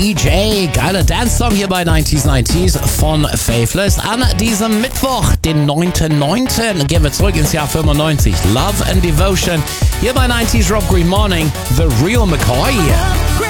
EJ, geiler Dance-Song hier bei 90s von Faithless. An diesem Mittwoch, den 9.9., gehen wir zurück ins Jahr 95. Love and Devotion hier bei 90s Rob Green Morning, The Real McCoy.